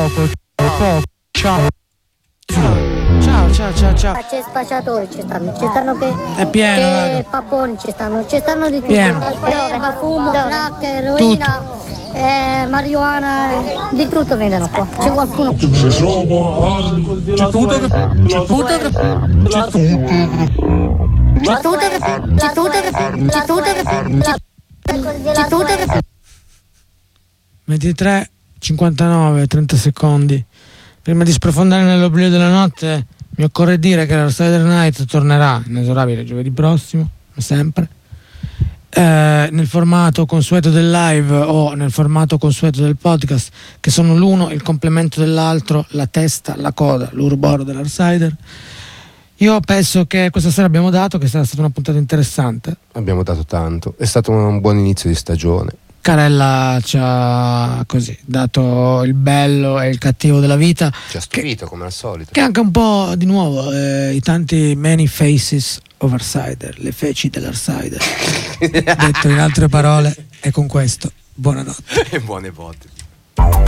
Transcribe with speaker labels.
Speaker 1: poco. Ciao. Ciao.
Speaker 2: C'è spacciatori, ci stanno che
Speaker 1: È pieno,
Speaker 2: che papponi, ci stanno di tutto.
Speaker 1: Pieno.
Speaker 2: Droga, fumo, crack, eroina, marijuana, di tutto vendono qua. C'è qualcuno. C'è tutto.
Speaker 1: 23, 59, 30 secondi. Prima di sprofondare nell'oblio della notte, mi occorre dire che la Rider Night tornerà inesorabile giovedì prossimo, come sempre, nel formato consueto del live o nel formato consueto del podcast, che sono l'uno il complemento dell'altro, la testa, la coda, l'urboro dell'Arsider. Io penso che questa sera abbiamo dato, che sarà stata una puntata interessante.
Speaker 3: Abbiamo dato tanto, è stato un buon inizio di stagione.
Speaker 1: Carella ci ha così dato il bello e il cattivo della vita.
Speaker 3: Ci ha stupito come al solito.
Speaker 1: Che anche un po' di nuovo i tanti many faces of Arsider, le feci dell'Arsider. Detto in altre parole, e con questo buonanotte
Speaker 3: E buone botte.